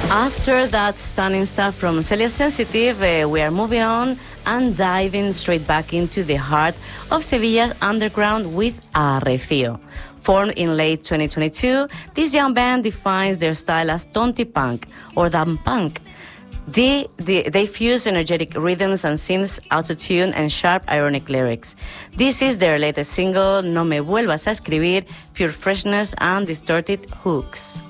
After that stunning stuff from Celia Sensitive, we are moving on and diving straight back into the heart of Sevilla's underground with Arrecio. Formed in late 2022, this young band defines their style as tonti punk or dumb punk. They fuse energetic rhythms and synths, autotune, and sharp, ironic lyrics. This is their latest single, No Me Vuelvas a Escribir, pure freshness and distorted hooks.